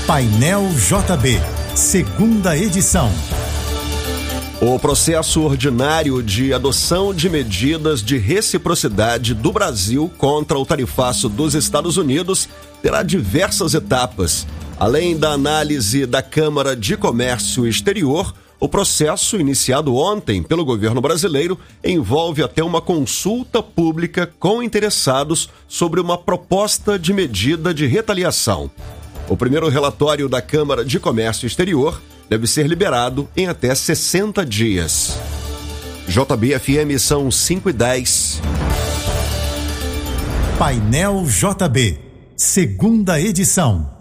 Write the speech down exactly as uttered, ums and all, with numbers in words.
Painel J B, segunda edição. O processo ordinário de adoção de medidas de reciprocidade do Brasil contra o tarifaço dos Estados Unidos terá diversas etapas. Além da análise da Câmara de Comércio Exterior, o processo, iniciado ontem pelo governo brasileiro, envolve até uma consulta pública com interessados sobre uma proposta de medida de retaliação. O primeiro relatório da Câmara de Comércio Exterior deve ser liberado em até sessenta dias. J B F M são cinco e dez. Painel J B, segunda edição.